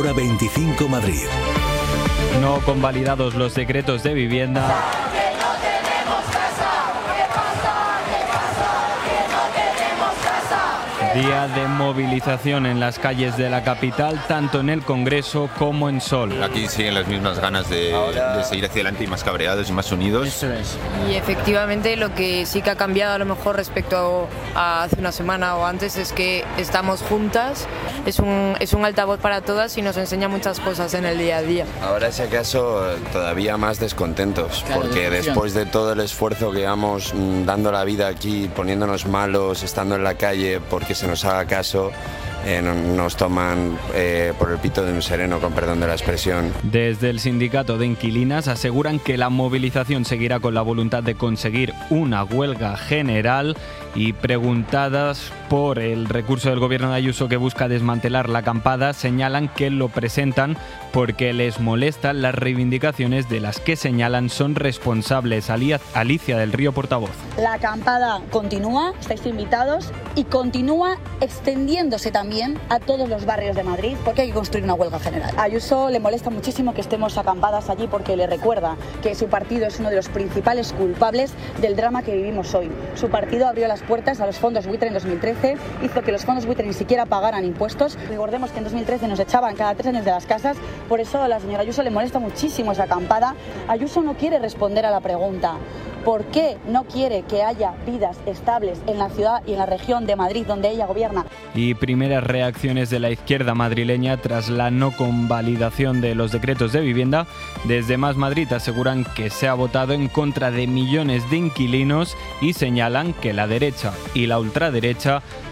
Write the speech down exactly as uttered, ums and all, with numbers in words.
Hora veinticinco Madrid. No convalidados los decretos de vivienda. Día de movilización en las calles de la capital, tanto en el Congreso como en Sol. Aquí siguen las mismas ganas de, de seguir hacia adelante y más cabreados y más unidos. Eso es. Y efectivamente lo que sí que ha cambiado a lo mejor respecto a hace una semana o antes es que estamos juntas, es un, es un altavoz para todas y nos enseña muchas cosas en el día a día. Ahora si acaso todavía más descontentos, Claro, porque decepción. después de todo el esfuerzo que llevamos mm, dando la vida aquí, poniéndonos malos, estando en la calle porque se nos haga caso, eh, no- nos toman eh, por el pito de un sereno, con perdón de la expresión. Desde el sindicato de inquilinas aseguran que la movilización seguirá con la voluntad de conseguir una huelga general y preguntadas por el recurso del gobierno de Ayuso que busca desmantelar la acampada, señalan que lo presentan porque les molestan las reivindicaciones de las que señalan son responsables. Alía- Alicia del Río, portavoz. La acampada continúa, estáis invitados, y continúa extendiéndose también a todos los barrios de Madrid porque hay que construir una huelga general. A Ayuso le molesta muchísimo que estemos acampadas allí porque le recuerda que su partido es uno de los principales culpables del drama que vivimos hoy. Su partido abrió las puertas a los fondos buitre en dos mil trece, hizo que los fondos buitre ni siquiera pagaran impuestos. Recordemos que en dos mil trece nos echaban cada tres años de las casas, por eso a la señora Ayuso le molesta muchísimo esa acampada. Ayuso no quiere responder a la pregunta: ¿por qué no quiere que haya vidas estables en la ciudad y en la región de Madrid donde ella gobierna? Y primeras reacciones de la izquierda madrileña tras la no convalidación de los decretos de vivienda. Desde Más Madrid aseguran que se ha votado en contra de millones de inquilinos y señalan que la derecha y la ultraderecha